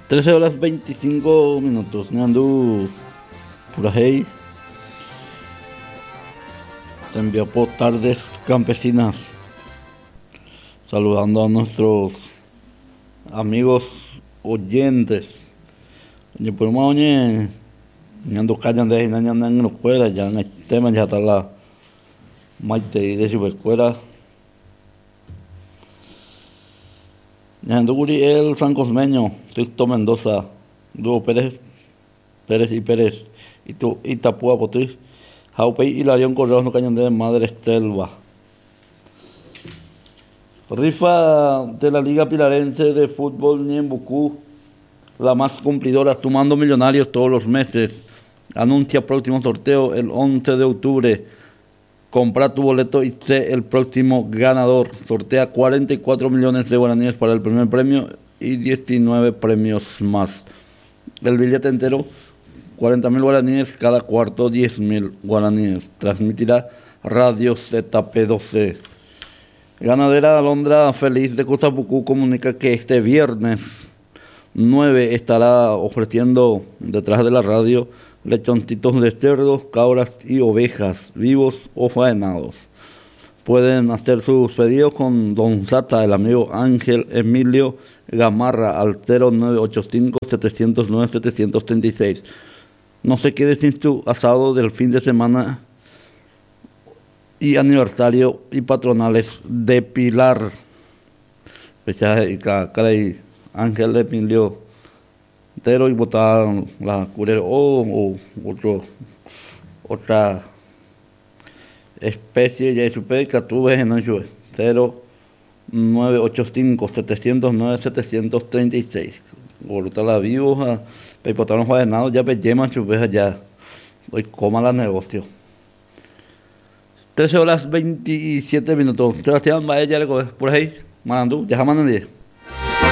13 horas 25 minutos. Neandu Purajei te envió por Tardes Campesinas, saludando a nuestros amigos oyentes. Yo por más oye, Neandu callan de Nañan en la escuela, ya en el tema ya está la Maite y de su escuela. Neandu Guri el Francosmeño, Sisto Mendoza, Dúo Pérez y Pérez, y tú Itapúa Potís. Jaupey y Larión Correos no cañan de Madre Estelva. Rifa de la Liga Pilarense de Fútbol Niembucú, la más cumplidora, sumando millonarios todos los meses. Anuncia próximo sorteo el 11 de octubre. Compra tu boleto y sé el próximo ganador. Sortea 44 millones de guaraníes para el primer premio y 19 premios más. El billete entero, 40.000 guaraníes, cada cuarto 10.000 guaraníes. Transmitirá Radio ZP12. Ganadera Alondra Feliz de Costapucú comunica que este viernes 9 estará ofreciendo detrás de la radio lechoncitos de cerdos, cabras y ovejas, vivos o faenados. Pueden hacer sus pedidos con Don Zata, el amigo Ángel Emilio Gamarra, al 0985-709-736. No se quede sin su asado del fin de semana y aniversario y patronales de Pilar. Fecha y Ángel Emilio Tero y botar la curera o otra especie de su pesca, tú ves en el 0985-709-736. Voluta la vivo, pepotaron faenados, ya peyeman chupeja ya. Hoy coma la negocio. 13 horas 27 minutos. Sebastián, vaya ya le coges por ahí. Manandú, ya jamás nadie.